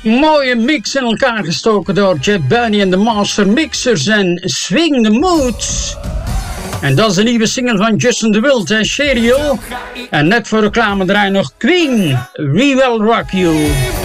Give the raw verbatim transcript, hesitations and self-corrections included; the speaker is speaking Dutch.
Mooie mix in elkaar gestoken door Jeff Bunny en de Master Mixers en Swing the Moods. En dat is de nieuwe single van Justin DeWilt en Sheryl. En net voor reclame draai nog Queen, We Will Rock You.